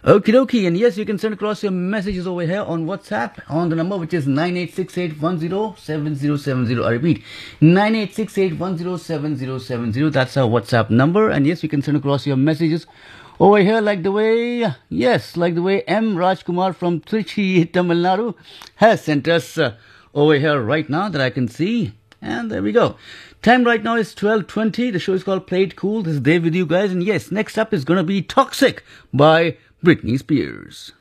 Okie dokie, and yes, you can send across your messages over here on WhatsApp on the number which is 9868107070. I repeat, 9868107070. That's our WhatsApp number, and yes, you can send across your messages over here like the way M. Rajkumar from Trichy, Tamil Nadu has sent us over here right now that I can see. And there we go. Time right now is 12:20. The show is called Play It Cool. This is Dave with you guys. And yes, next up is going to be Toxic by Britney Spears.